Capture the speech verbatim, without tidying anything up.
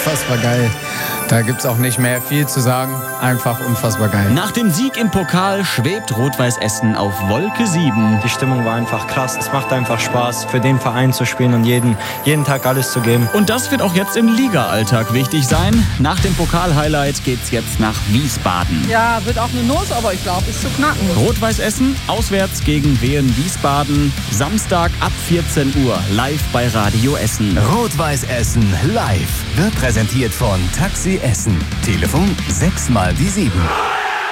unfassbar geil. Da gibt's auch nicht mehr viel zu sagen. Einfach unfassbar geil. Nach dem Sieg im Pokal schwebt Rot-Weiß Essen auf Wolke sieben. Die Stimmung war einfach krass. Es macht einfach Spaß, für den Verein zu spielen und jeden, jeden Tag alles zu geben. Und das wird auch jetzt im Liga-Alltag wichtig sein. Nach dem Pokal-Highlight geht's jetzt nach Wiesbaden. Ja, wird auch eine Nuss, aber ich glaube, ist zu knacken. Rot-Weiß Essen auswärts gegen Wien Wiesbaden. Samstag ab vierzehn Uhr live bei Radio Essen. Rot-Weiß Essen live wird präsentiert von Taxi Essen. Telefon sechs mal die sieben.